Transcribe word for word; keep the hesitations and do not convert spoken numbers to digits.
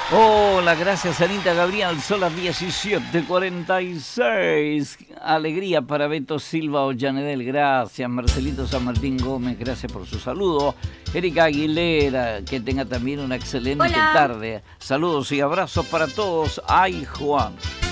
Hola, gracias Anita Gabriel, son las diecisiete cuarenta y seis. Alegría para Beto Silva Ollanedel, gracias. Marcelito San Martín Gómez, gracias por su saludo. Erika Aguilera, que tenga también una excelente Hola. tarde. Saludos y abrazos para todos. Ay, Juan.